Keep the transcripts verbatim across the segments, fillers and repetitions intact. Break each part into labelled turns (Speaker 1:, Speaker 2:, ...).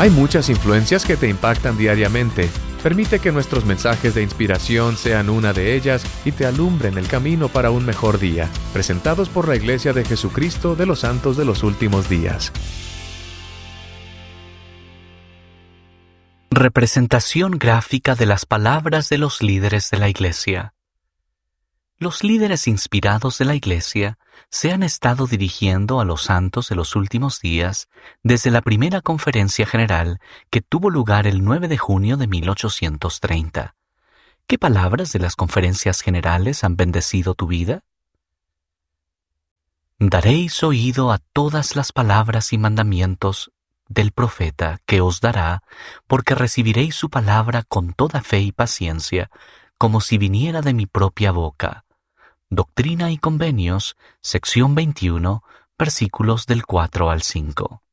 Speaker 1: Hay muchas influencias que te impactan diariamente. Permite que nuestros mensajes de inspiración sean una de ellas y te alumbren el camino para un mejor día. Presentados por la Iglesia de Jesucristo de los Santos de los Últimos Días.
Speaker 2: Representación gráfica de las palabras de los líderes de la Iglesia. Los líderes inspirados de la Iglesia se han estado dirigiendo a los santos de los últimos días desde la primera conferencia general que tuvo lugar el nueve de junio de mil ochocientos treinta. ¿Qué palabras de las conferencias generales han bendecido tu vida? Daréis oído a todas las palabras y mandamientos del profeta que os dará, porque recibiréis su palabra con toda fe y paciencia, como si viniera de mi propia boca. Doctrina y Convenios, sección veintiuno, versículos del cuatro al cinco.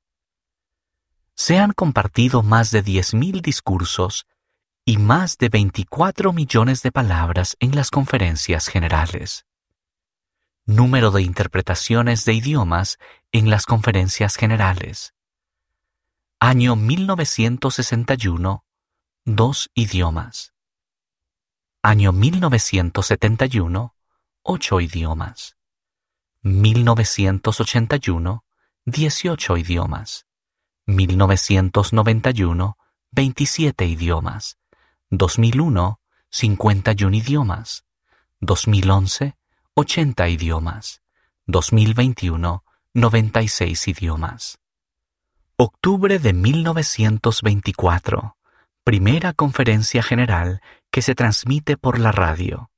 Speaker 2: Se han compartido más de diez mil discursos y más de veinticuatro millones de palabras en las conferencias generales. Número de interpretaciones de idiomas en las conferencias generales. Año mil novecientos sesenta y uno, dos idiomas. Año mil novecientos setenta y uno, ocho idiomas. mil novecientos ochenta y uno, dieciocho idiomas. mil novecientos noventa y uno, veintisiete idiomas. dos mil uno, cincuenta y uno idiomas. dos mil once, ochenta idiomas. dos mil veintiuno, noventa y seis idiomas. Octubre de mil novecientos veinticuatro. Primera conferencia general que se transmite por la radio.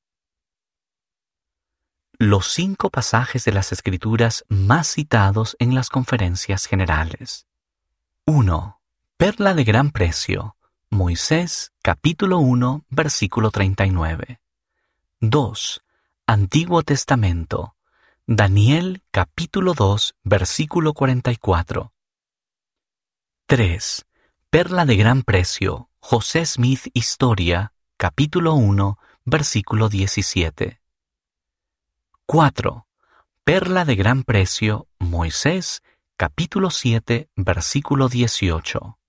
Speaker 2: Los cinco pasajes de las Escrituras más citados en las conferencias generales. uno. Perla de gran precio. Moisés, capítulo uno, versículo treinta y nueve. dos. Antiguo Testamento. Daniel, capítulo dos, versículo cuarenta y cuatro. tres. Perla de gran precio. José Smith Historia, capítulo uno, versículo diecisiete. cuatro. Perla de gran precio, Moisés, capítulo siete, versículo dieciocho.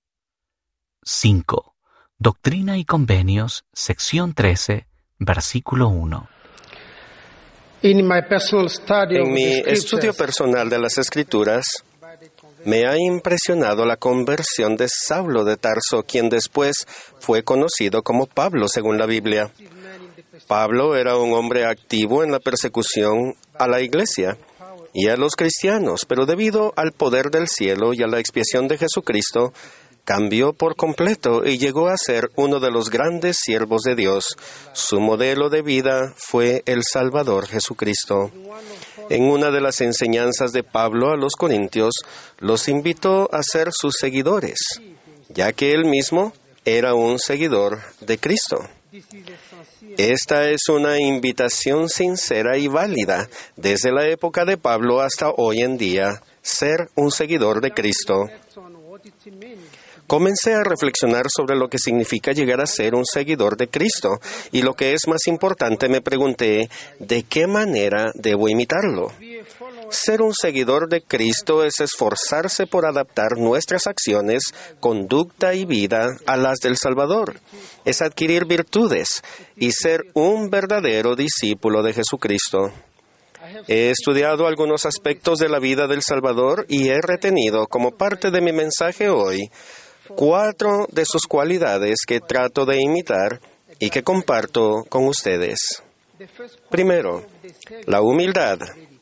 Speaker 2: cinco. Doctrina y Convenios, sección trece, versículo uno.
Speaker 3: En
Speaker 4: mi estudio personal de las Escrituras, me ha impresionado la conversión de Saulo de Tarso, quien después fue conocido como Pablo según la Biblia. Pablo era un hombre activo en la persecución a la iglesia y a los cristianos, pero debido al poder del cielo y a la expiación de Jesucristo, cambió por completo y llegó a ser uno de los grandes siervos de Dios. Su modelo de vida fue el Salvador Jesucristo. En una de las enseñanzas de Pablo a los Corintios, los invitó a ser sus seguidores, ya que él mismo era un seguidor de Cristo. Esta es una invitación sincera y válida desde la época de Pablo hasta hoy en día, ser un seguidor de Cristo. Comencé a reflexionar sobre lo que significa llegar a ser un seguidor de Cristo y lo que es más importante, me pregunté, ¿de qué manera debo imitarlo? Ser un seguidor de Cristo es esforzarse por adaptar nuestras acciones, conducta y vida a las del Salvador. Es adquirir virtudes y ser un verdadero discípulo de Jesucristo. He estudiado algunos aspectos de la vida del Salvador y he retenido como parte de mi mensaje hoy cuatro de sus cualidades que trato de imitar y que comparto con ustedes. Primero, la humildad.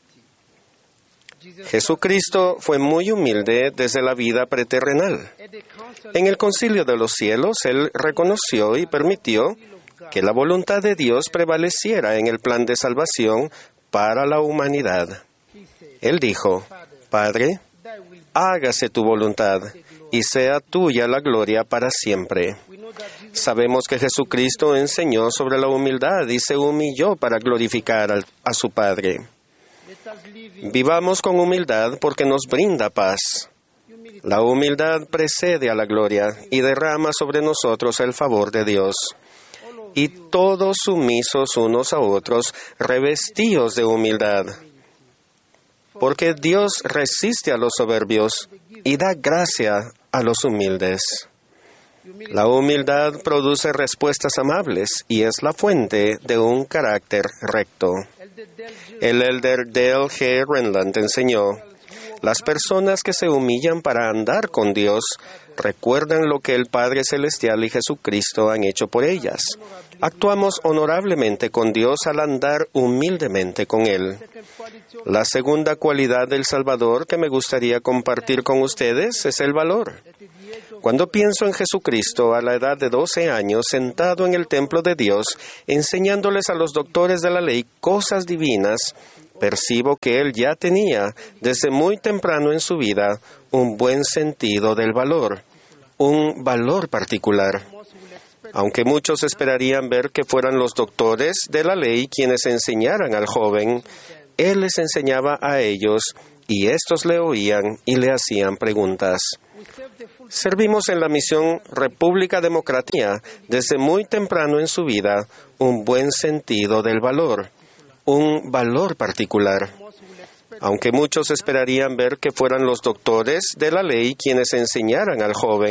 Speaker 4: Jesucristo fue muy humilde desde la vida preterrenal. En el Concilio de los Cielos, Él reconoció y permitió que la voluntad de Dios prevaleciera en el plan de salvación para la humanidad. Él dijo, Padre, hágase tu voluntad y sea tuya la gloria para siempre. Sabemos que Jesucristo enseñó sobre la humildad y se humilló para glorificar al, a su Padre. Vivamos con humildad porque nos brinda paz. La humildad precede a la gloria y derrama sobre nosotros el favor de Dios. Y todos sumisos unos a otros, revestidos de humildad. Porque Dios resiste a los soberbios y da gracia a los humildes. La humildad produce respuestas amables y es la fuente de un carácter recto. El elder Dale G. Renland enseñó: las personas que se humillan para andar con Dios recuerdan lo que el Padre Celestial y Jesucristo han hecho por ellas. Actuamos honorablemente con Dios al andar humildemente con Él. La segunda cualidad del Salvador que me gustaría compartir con ustedes es el valor. Cuando pienso en Jesucristo a la edad de doce años, sentado en el templo de Dios, enseñándoles a los doctores de la ley cosas divinas, percibo que Él ya tenía, desde muy temprano en su vida, un buen sentido del valor, un valor particular. Aunque muchos esperarían ver que fueran los doctores de la ley quienes enseñaran al joven, Él les enseñaba a ellos, y éstos le oían y le hacían preguntas. Servimos en la misión República Democracia desde muy temprano en su vida un buen sentido del valor, un valor particular. Aunque muchos esperarían ver que fueran los doctores de la ley quienes enseñaran al joven,